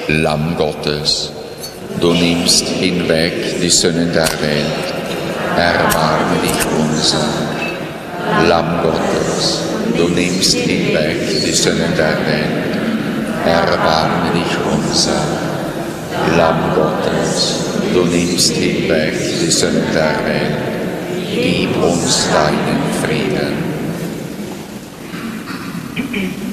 Lamm Gottes, du nimmst hinweg die Sünden der Welt, erbarme dich unser. Lamm Gottes, du nimmst hinweg die Sünden der Welt, erbarme dich unser. Lamm Gottes, du nimmst hinweg die Sünden der Welt, gib uns deinen Frieden.